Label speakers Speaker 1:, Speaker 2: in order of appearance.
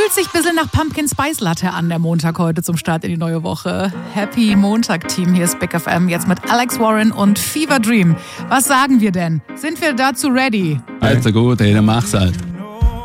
Speaker 1: Fühlt sich ein bisschen nach Pumpkin Spice Latte an, der Montag heute zum Start in die neue Woche. Happy Montag, Team. Hier ist Big FM, jetzt mit Alex Warren und Fever Dream. Was sagen wir denn? Sind wir dazu ready?
Speaker 2: Also gut, dann mach's halt.